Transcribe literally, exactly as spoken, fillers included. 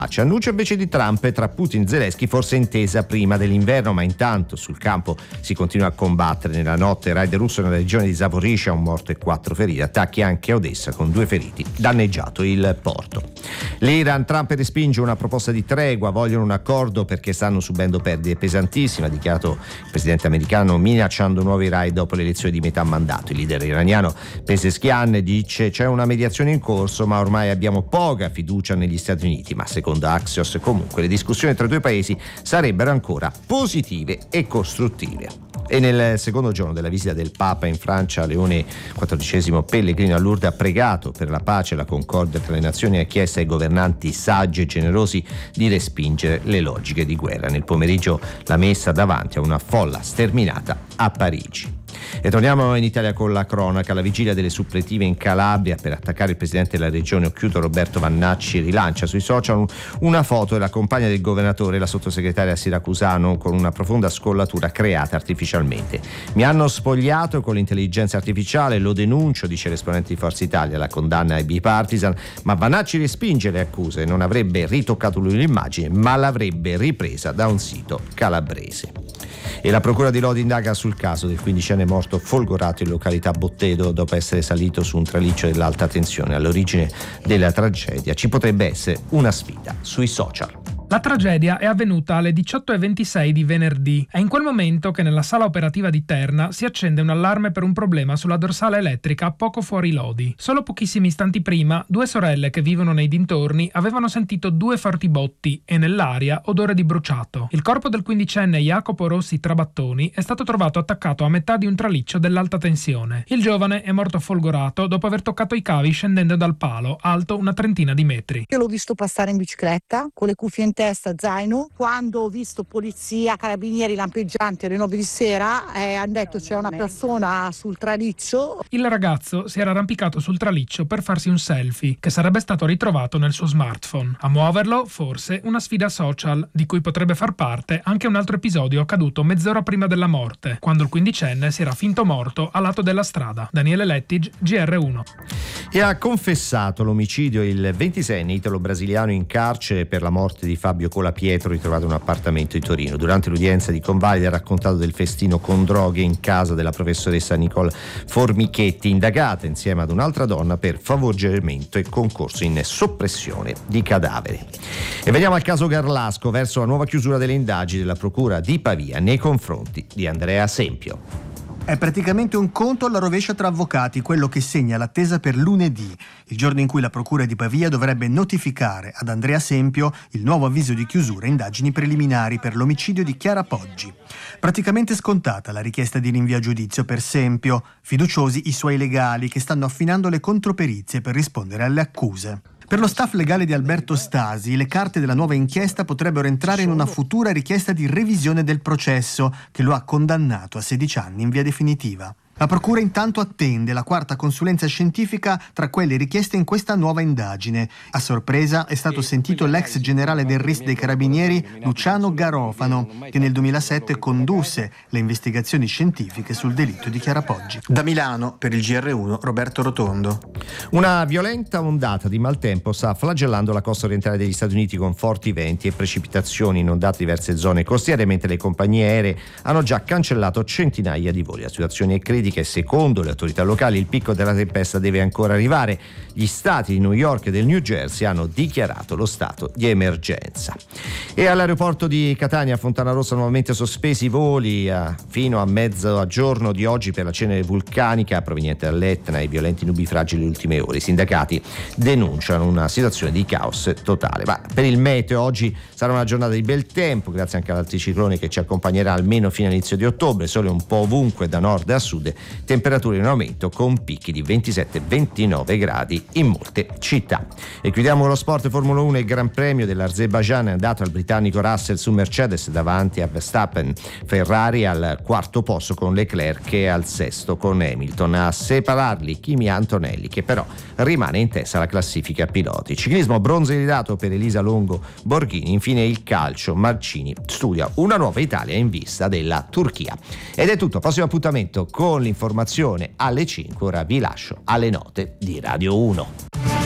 Annuncio invece di Trump tra Putin e Zelensky, forse intesa prima dell'inverno, ma intanto sul campo si continua a combattere. Nella notte raid russo nella regione di Zaporizhzhia, un morto e quattro feriti, attacchi anche a Odessa con due feriti, danneggiato il porto. L'Iran, Trump respinge una proposta di tregua, vogliono un accordo perché stanno subendo perdite pesantissime, ha dichiarato il presidente americano minacciando nuovi raid dopo le elezioni di metà mandato. Il leader iraniano Pezeshkian dice c'è una mediazione in corso ma ormai abbiamo poca fiducia negli Stati Uniti, ma secondo Axios comunque le discussioni tra i due paesi sarebbero ancora positive e costruttive. E nel secondo giorno della visita del Papa in Francia, Leone quattordicesimo, pellegrino a Lourdes, ha pregato per la pace e la concordia tra le nazioni e ha chiesto ai governanti saggi e generosi di respingere le logiche di guerra. Nel pomeriggio la messa davanti a una folla sterminata a Parigi. E torniamo in Italia con la cronaca. La vigilia delle suppletive in Calabria per attaccare il presidente della regione Occhiuto, Roberto Vannacci, rilancia sui social una foto della compagna del governatore, la sottosegretaria siracusano, con una profonda scollatura creata artificialmente. Mi hanno spogliato con l'intelligenza artificiale, lo denuncio, dice l'esponente di Forza Italia. La condanna ai bipartisan, ma Vannacci respinge le accuse. Non avrebbe ritoccato lui l'immagine, ma l'avrebbe ripresa da un sito calabrese. E la procura di Lodi indaga sul caso del quindicenne morto folgorato in località Bottedo dopo essere salito su un traliccio dell'alta tensione. All'origine della tragedia ci potrebbe essere una sfida sui social. La tragedia è avvenuta alle diciotto e ventisei di venerdì. È in quel momento che nella sala operativa di Terna si accende un allarme per un problema sulla dorsale elettrica poco fuori Lodi. Solo pochissimi istanti prima, due sorelle che vivono nei dintorni avevano sentito due forti botti e nell'aria odore di bruciato. Il corpo del quindicenne Jacopo Rossi Trabattoni è stato trovato attaccato a metà di un traliccio dell'alta tensione. Il giovane è morto folgorato dopo aver toccato i cavi scendendo dal palo, alto una trentina di metri. Io l'ho visto passare in bicicletta con le cuffie in testa, zaino. Quando ho visto polizia, carabinieri, lampeggianti alle nove di sera, eh, hanno detto c'è una persona sul traliccio. Il ragazzo si era arrampicato sul traliccio per farsi un selfie che sarebbe stato ritrovato nel suo smartphone. A muoverlo, forse, una sfida social di cui potrebbe far parte anche un altro episodio accaduto mezz'ora prima della morte, quando il quindicenne si era finto morto a lato della strada. Daniele Lettig, G R uno. E ha confessato l'omicidio il ventiseienne italo-brasiliano in carcere per la morte di Fabio Colapietro, ritrovato in un appartamento di Torino. Durante l'udienza di convalida ha raccontato del festino con droghe in casa della professoressa Nicole Formichetti, indagata insieme ad un'altra donna per favoreggiamento e concorso in soppressione di cadaveri. E veniamo al caso Garlasco, verso la nuova chiusura delle indagini della procura di Pavia nei confronti di Andrea Sempio. È praticamente un conto alla rovescia tra avvocati, quello che segna l'attesa per lunedì, il giorno in cui la Procura di Pavia dovrebbe notificare ad Andrea Sempio il nuovo avviso di chiusura indagini preliminari per l'omicidio di Chiara Poggi. Praticamente scontata la richiesta di rinvio a giudizio per Sempio, fiduciosi i suoi legali che stanno affinando le controperizie per rispondere alle accuse. Per lo staff legale di Alberto Stasi, le carte della nuova inchiesta potrebbero entrare in una futura richiesta di revisione del processo che lo ha condannato a sedici anni in via definitiva. La procura intanto attende la quarta consulenza scientifica tra quelle richieste in questa nuova indagine. A sorpresa è stato sentito l'ex generale del R I S dei Carabinieri Luciano Garofano, che nel duemilasette condusse le investigazioni scientifiche sul delitto di Chiara Poggi. Da Milano, per il G R uno, Roberto Rotondo. Una violenta ondata di maltempo sta flagellando la costa orientale degli Stati Uniti con forti venti e precipitazioni inondate diverse zone costiere, mentre le compagnie aeree hanno già cancellato centinaia di voli. La situazione è critica e secondo le autorità locali il picco della tempesta deve ancora arrivare. Gli stati di New York e del New Jersey hanno dichiarato lo stato di emergenza. E all'aeroporto di Catania, Fontana Rossa, nuovamente sospesi i voli a, fino a mezzo a giorno di oggi per la cenere vulcanica proveniente dall'Etna e i violenti nubifragi delle ultime ore. I sindacati denunciano una situazione di caos totale. Ma per il meteo oggi sarà una giornata di bel tempo, grazie anche all'anticiclone che ci accompagnerà almeno fino all'inizio di ottobre, sole un po' ovunque da nord a sud, temperature in aumento con picchi di ventisette ventinove gradi in molte città. E chiudiamo lo sport Formula uno. Il Gran Premio dell'Azerbaijan è andato al britannico Russell su Mercedes davanti a Verstappen. Ferrari al quarto posto con Leclerc e al sesto con Hamilton. A separarli Kimi Antonelli, che però rimane in testa alla classifica piloti. Ciclismo, bronzo iridato per Elisa Longo Borghini. Infine il calcio, Marcini studia una nuova Italia in vista della Turchia. Ed è tutto, prossimo appuntamento con l'informazione alle cinque. Ora vi lascio alle note di Radio uno.